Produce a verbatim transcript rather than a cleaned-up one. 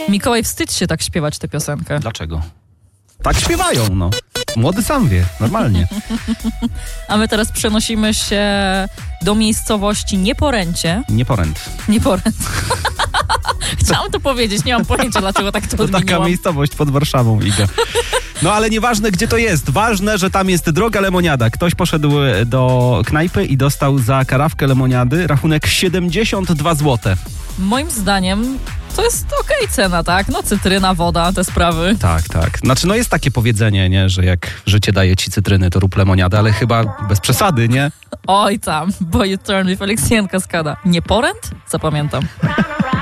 Mikołaj, wstydź się tak śpiewać tę piosenkę. Dlaczego? Tak śpiewają, no. Młody sam wie, normalnie. A my teraz przenosimy się do miejscowości Nieporęcie. Nieporęt. Nieporęt. Chciałam to powiedzieć, nie mam pojęcia, dlaczego tak to To odmieniłam. taka miejscowość pod Warszawą, Iga. No ale nieważne, gdzie to jest. Ważne, że tam jest droga lemoniada. Ktoś poszedł do knajpy i dostał za karawkę lemoniady rachunek siedemdziesiąt dwa złote. Moim zdaniem to jest okej cena, tak? No cytryna, woda, te sprawy. Tak, tak. Znaczy, no jest takie powiedzenie, nie, że jak życie daje ci cytryny, to rób lemoniadę, ale chyba bez przesady, nie? Oj tam, bo you turn me, Felix Jan Kaskada. Nieporęt? Zapamiętam.